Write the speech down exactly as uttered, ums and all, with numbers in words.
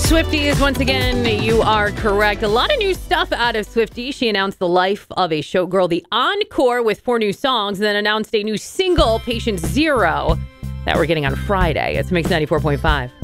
Swifties, once again, you are correct. A lot of new stuff out of Swiftie. She announced the life of a showgirl, The Encore, with four new songs, and then announced a new single, Patient Zero, that we're getting on Friday. It's Mix ninety-four point five.